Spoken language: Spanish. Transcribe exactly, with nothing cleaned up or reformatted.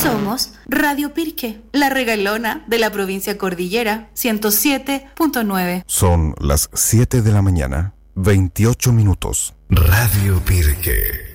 Somos Radio Pirque, la regalona de la provincia Cordillera, ciento siete punto nueve. Son las siete de la mañana, veintiocho minutos. Radio Pirque.